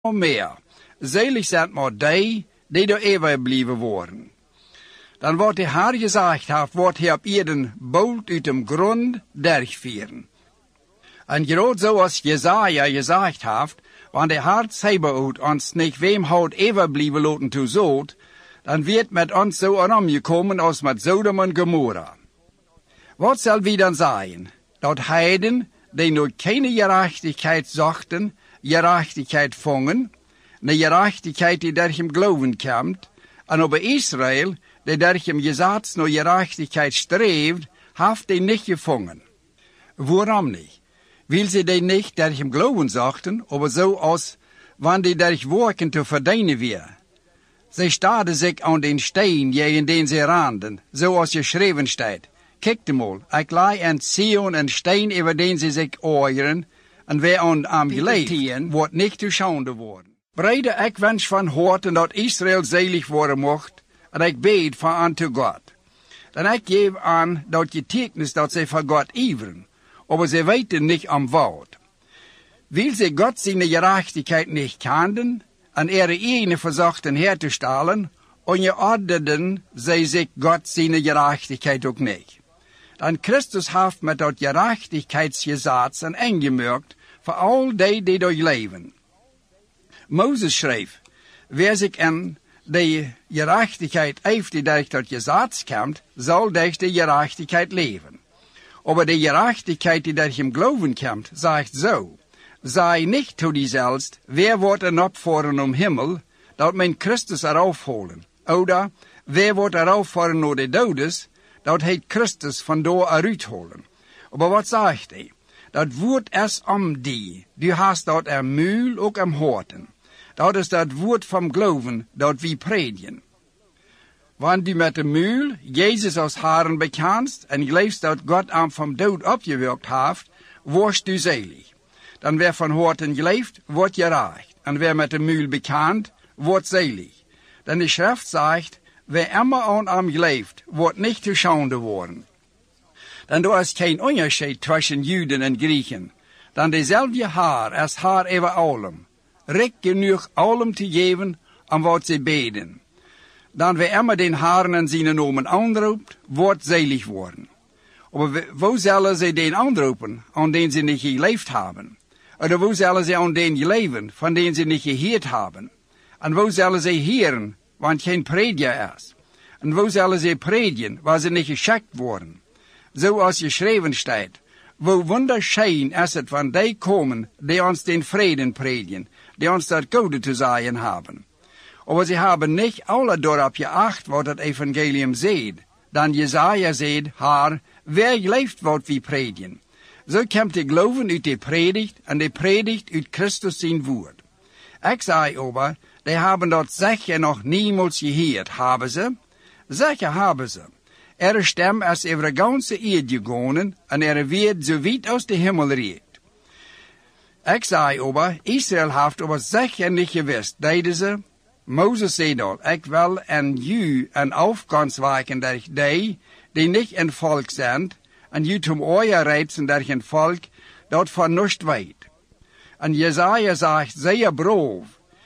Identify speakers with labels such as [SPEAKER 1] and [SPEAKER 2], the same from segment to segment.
[SPEAKER 1] meer. Selig zijn maar die door overblijven worden. Dan wordt de Heer gezegd heeft, wordt hij op Eden bold uit de grond durchvieren. En groot zoals Jesaja gezegd heeft, wanneer de Heer Zebaoth ons niet wem houdt overblijven laten toe zout, dan wird met ons zo omgekomen als met Sodom en Gomorra. Wat zal wie dan zijn? Dat heiden, die nog keine gerechtigheid zochten, gerechtigheid vongen, de gerechtigheid die durch hem geloven komt, en over Israël, die durch hem gezats naar gerechtigheid streeft, heeft hij niet gevangen. Waarom niet? Wil ze die niet durch hem geloven zochten, aber zo als wanneer die durch werken te verdienen weer. Zij staden zich aan den steen, tegen den ze randen, zoals geschreven staat. Kijk mal, ik lei aan Sion een steen over den ze zich oeieren, en wie aan geleefd, wordt niet te schande worden. Breide, ik wens van harte dat Israël zelig worden mocht, en ik bid van unto God. Dan ik geef aan dat getuigenis dat zij voor God iveren, aber zij weten niet am woord. Wil zij God zijn gerechtigheid niet kenden, en ene verzochten herzustellen, ongeordenden zij zich God zijn gerechtigheid ook niet. Dan Christus heeft met dat gerechtigheidsgezats en ingemerkt voor al die door leven. Mozes schreef, wer zich in de gerechtigheid heeft die durch dat gezats komt, zal durch de gerechtigheid leven. Aber de gerechtigheid die durch hem geloven komt, zegt zo, sei nicht zu die selbst, wer wordt er opvoeren Himmel, dat men Christus eraufholen. Oder, wer wordt eraufvoeren naar de dodes, dat heet Christus vandoor eruitholen. Aber wat zegt hij? Dat woord es die, du hast dat muil ook horten. Dat is dat woord van geloven, dat wie predigen. Wanneer du met de muil Jezus als Herren bekennst en geloofst dat God hem van dood opgewerkt heeft, word du zelig. Dan wer van horten geleefd, wordt gerecht. En wer met de muil bekend, wordt zelig. Denn de schrift zegt, wer immer aan hem geleefd, wordt niet te schande worden. Dan er is geen onderscheid tussen Juden en Grieken. Dan dezelfde Heer is Heer over allem. Rijk genoeg allem te geven aan wat ze beden. Dan wer immer den Herren en zijn nomen aanroept, wordt zelig worden. Maar wo zullen ze den aanroepen, aan den ze niet geleefd hebben? Oder wo zullen ze aan den leven, van den ze niet gehoord hebben? En wo zullen ze horen, want geen prediker is? En wo zullen ze predigen, waar ze niet geschikt worden? Zoals geschreven staat, wo wunderschijn is het, want die komen, die ons den vreden predigen, die ons dat goede te zeggen hebben. Aber sie haben nicht alle daarop geacht, wat het evangelium zegt. Dan Jesaja zegt, Herr, wer leeft wat wie predigen? Zo komt de geloven uit de predigt, en de predigt uit Christus zijn woord. Ik zei aber, die hebben dat zeker nog niemals gehoord, hebben ze? Zeker hebben ze. Stem is over de ganze eerd gegaan, en wird zo weit als de hemel reikt. Ik zei aber, Israël heeft aber zeker niet gewist, deden ze? Mozes zei dat, ik wil en u een aufkomst wijken durch die niet een volk zijn, en u zum oor reizen durch een volk dat van niets weet. En Jesaja zegt zeer brav,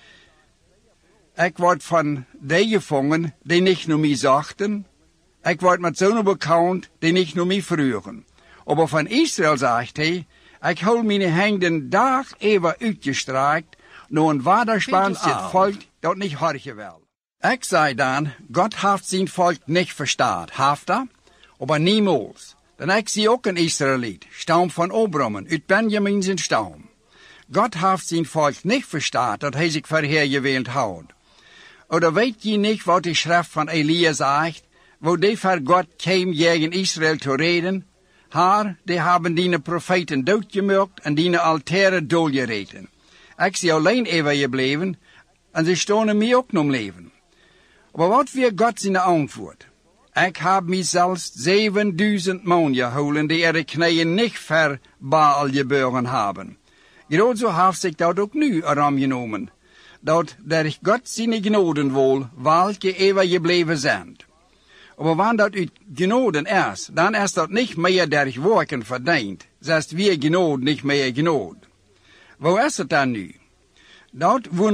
[SPEAKER 1] ik word van die gevangen, die niet naar mij zochten, ik word met zo'n bekend, die niet naar mij vroegen. Aber van Israël zegt hij, ik hou mijn handen dag even uitgestrekt, naar een waterspansje volk dat niet horchen wil. Ik zei dan, God heeft zijn volk niet verstaan, heeft hij? Aber niemals. Dan ik zie ook een Israëliet, stam van Abraham, uit Benjamin zijn stam. God heeft zijn volk niet verstaan, dat hij zich verheergeweeld houdt. Oder weet je niet wat de schrift van Elia zegt, wo die voor God kwam tegen Israël te reden? Haar, die hebben die profeten doodgemaakt en die altaren doodgereden. Ik zie alleen even gebleven, en ze stonden mij ook nog leven. Maar wat weer God zijn antwoord? Ik heb mijzelf 7000 man gehouden die de knieën niet ver Baal gebogen hebben. Groot zo heeft zich dat ook nu erom genomen, dat durch God zijn genoden wil, welke even gebleven zijn. Maar wanneer dat uit genoden is, dan is dat niet meer durch werken verdiend, zelfs weer genood niet meer genood. Wo is het dan nu? Dat